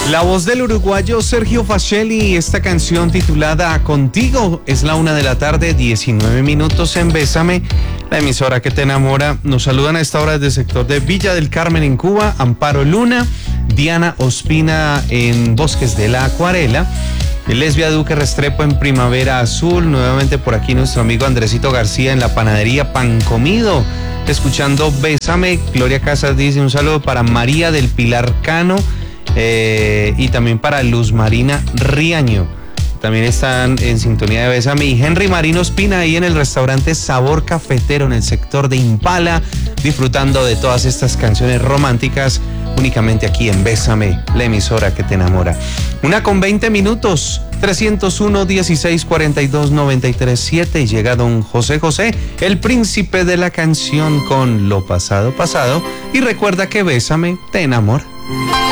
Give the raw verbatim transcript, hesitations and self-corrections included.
La voz del uruguayo Sergio Facelli, esta canción titulada Contigo, es la una de la tarde, diecinueve minutos en Bésame, la emisora que te enamora. Nos saludan a esta hora desde el sector de Villa del Carmen en Cuba, Amparo Luna, Diana Ospina en Bosques de la Acuarela, Lesbia Duque Restrepo en Primavera Azul, nuevamente por aquí nuestro amigo Andresito García en la panadería Pan Comido, escuchando Bésame. Gloria Casas dice un saludo para María del Pilar Cano, Eh, y también para Luz Marina Riaño, también están en sintonía de Bésame. Y Henry Marino Espina ahí en el restaurante Sabor Cafetero en el sector de Impala, disfrutando de todas estas canciones románticas únicamente aquí en Bésame, la emisora que te enamora. Una con veinte minutos, trescientos uno, dieciséis, cuarenta y dos, noventa y tres, siete, y llega don José José, el príncipe de la canción, con Lo Pasado Pasado, y recuerda que Bésame te enamora.